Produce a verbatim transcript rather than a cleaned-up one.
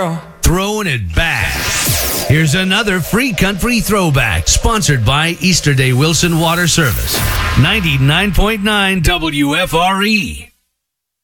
Throwing it back. Here's another free country throwback, sponsored by Easterday Wilson Water Service. ninety-nine point nine W F R E.